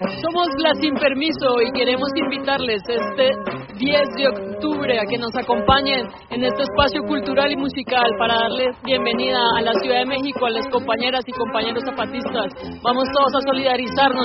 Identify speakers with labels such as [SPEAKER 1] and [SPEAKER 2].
[SPEAKER 1] Somos la Sin Permiso y queremos invitarles este 10 de octubre a que nos acompañen en este espacio cultural y musical para darles bienvenida a la Ciudad de México, a las compañeras y compañeros zapatistas. Vamos todos a solidarizarnos.